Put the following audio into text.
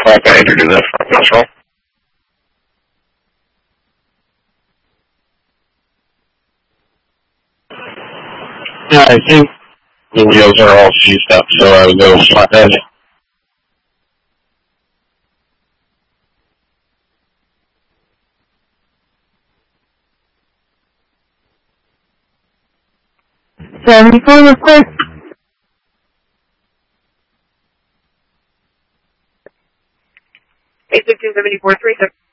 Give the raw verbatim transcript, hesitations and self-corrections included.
call back to do that for us, well. Yeah, I think the wheels are all seized up, so I would go flat head. seventy-four request. eight sixteen seventy-four three six.